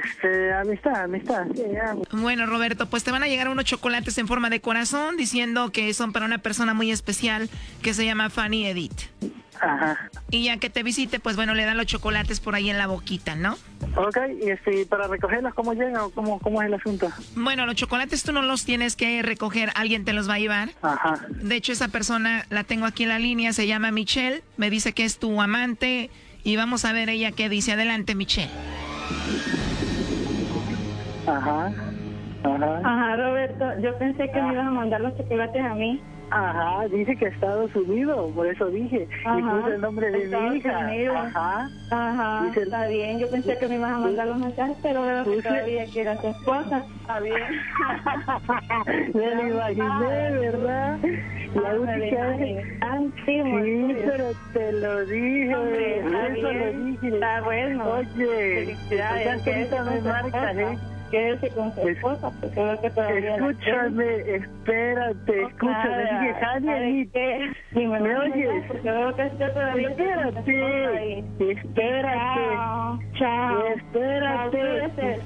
Amistad, sí, ya. Bueno, Roberto, pues te van a llegar unos chocolates en forma de corazón diciendo que son para una persona muy especial que se llama Fanny Edith. Ajá. Y ya que te visite, pues bueno, le dan los chocolates por ahí en la boquita, ¿no? Ok, y para recogerlos, ¿cómo llegan o cómo es el asunto? Bueno, los chocolates tú no los tienes que recoger, alguien te los va a llevar. Ajá. De hecho, esa persona la tengo aquí en la línea, se llama Michelle, me dice que es tu amante y vamos a ver ella qué dice. Adelante, Michelle. Ajá. Ajá, Roberto, yo pensé que me ibas a mandar los chocolates a mí. Ajá, dice que Estados Unidos, por eso dije. Ajá. Y puse el nombre de mi hija. Unidos. Ajá, Dice, está bien. Yo pensé que me ibas a mandar los mensajes, pero veo que todavía que era tu esposa. Está bien. Me lo imaginé, ¿verdad? La única vez. Sí, pero te lo dije. Hombre, está eso bien. lo dije. Está bueno. Oye, felicidades. ahorita me marcas, ¿eh? Quédese con su esposa, porque veo que todavía escúchame, espérate, escúchame. Dije, Jani, ni me ¿me oyes? Porque veo que usted todavía Espérate. Chao. Espérate.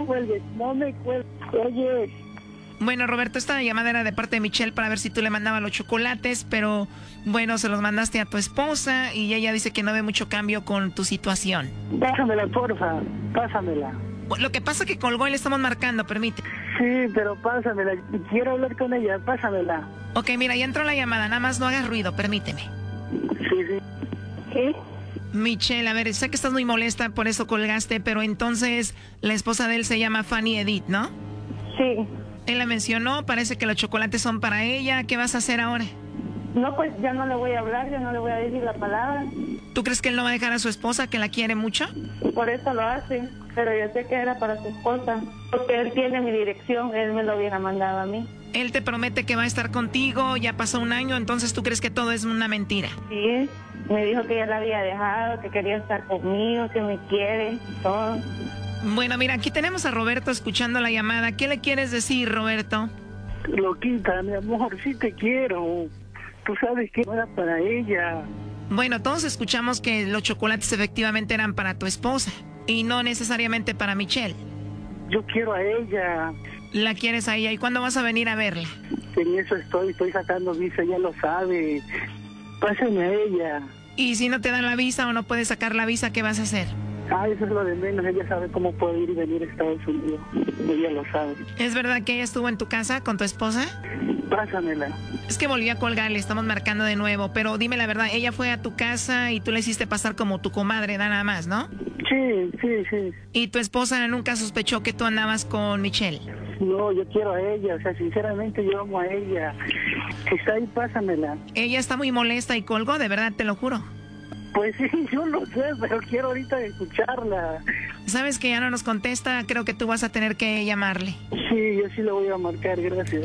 No me cuelgues. Oye. Bueno, Roberto, esta llamada era de parte de Michelle para ver si tú le mandabas los chocolates, pero bueno, se los mandaste a tu esposa y ella dice que no ve mucho cambio con tu situación. Pásamela, porfa, pásamela. Lo que pasa es que colgó y le estamos marcando, permite. Sí, pero pásamela, quiero hablar con ella, pásamela. Ok, mira, ya entró la llamada, nada más no hagas ruido, permíteme. Sí. ¿Qué? Michelle, a ver, sé que estás muy molesta, por eso colgaste, pero entonces la esposa de él se llama Fanny Edith, ¿no? Sí. Él la mencionó, parece que los chocolates son para ella, ¿qué vas a hacer ahora? No, pues ya no le voy a hablar, ya no le voy a decir la palabra. ¿Tú crees que él no va a dejar a su esposa, que la quiere mucho? Por eso lo hace, pero yo sé que era para su esposa, porque él tiene mi dirección, él me lo hubiera mandado a mí. Él te promete que va a estar contigo, ya pasó un año, entonces tú crees que todo es una mentira. Sí, me dijo que ya la había dejado, que quería estar conmigo, que me quiere, todo. Bueno, mira, aquí tenemos a Roberto escuchando la llamada. ¿Qué le quieres decir, Roberto? Loquita, mi amor, sí te quiero. Tú sabes que no era para ella. Bueno, todos escuchamos que los chocolates efectivamente eran para tu esposa y no necesariamente para Michelle. Yo quiero a ella. ¿La quieres a ella? ¿Y cuándo vas a venir a verla? En eso estoy sacando visa, ella lo sabe. Pásame a ella. ¿Y si no te dan la visa o no puedes sacar la visa, qué vas a hacer? Eso es lo de menos, ella sabe cómo puede ir y venir a Estados Unidos. Ella lo sabe. ¿Es verdad que ella estuvo en tu casa con tu esposa? Pásamela. Es que volví a colgar, le estamos marcando de nuevo, pero dime la verdad, ella fue a tu casa y tú le hiciste pasar como tu comadre, nada más, ¿no? Sí. ¿Y tu esposa nunca sospechó que tú andabas con Michelle? No, yo quiero a ella, o sea, sinceramente yo amo a ella. Si está ahí, pásamela. Ella está muy molesta y colgó, de verdad, te lo juro. Pues sí, yo lo sé, pero quiero ahorita escucharla. Sabes que ya no nos contesta, creo que tú vas a tener que llamarle. Sí, yo sí lo voy a marcar, gracias.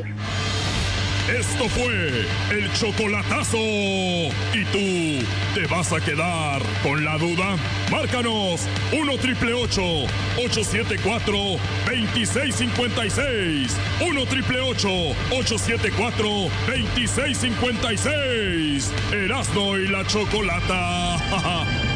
Esto fue el chocolatazo. ¿Y tú te vas a quedar con la duda? Márcanos 1-888-874-2656. 1-888-874-2656. Erasmo y la Chocolata.